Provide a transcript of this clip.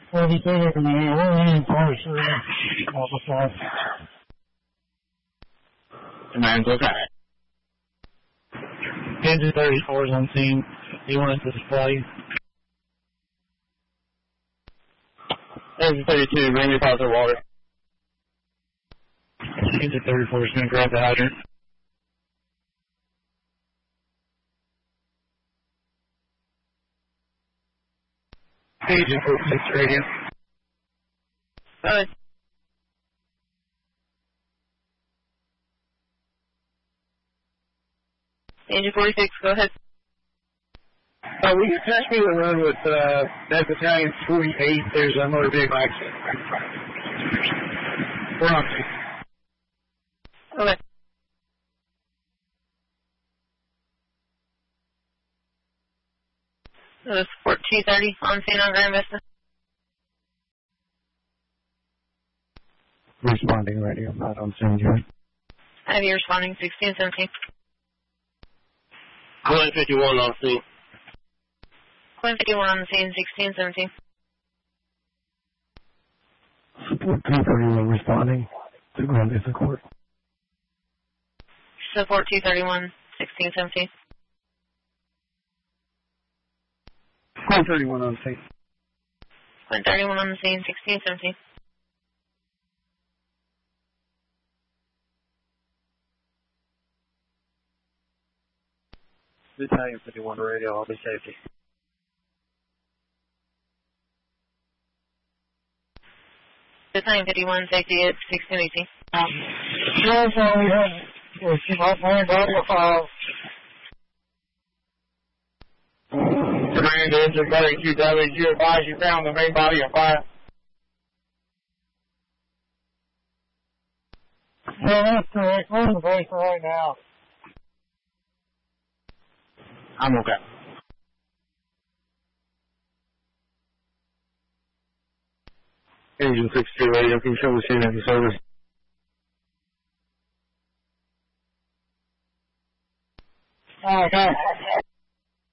42 Command's okay. Engine 34 is on scene. He wants to display. Engine 32, bring me positive water. Engine 34 is going to grab the hydrant. Engine 46 radio. Good. Engine 46, go ahead. We can pass me the road with that battalion 48. There's a motor vehicle accident. We're on scene. Okay. Support 230 on scene on Grand Vista. Responding radio, not on scene yet. I have you responding 1617. Glen 51 on scene. Glen 51 on the scene 1617. Support 231 responding to Grand Vista Court. Support 231 1617. Glen 31 on scene. Glen 31 on the scene 1617. Battalion 51 radio, I'll be safety. Battalion 51, safety at 1618. Command to Engine 32 damage. You advise you found the main body of fire. Yeah, that's correct. We're in the base right now. I'm okay. Engine 62 radio, can you show the scene in service? Okay.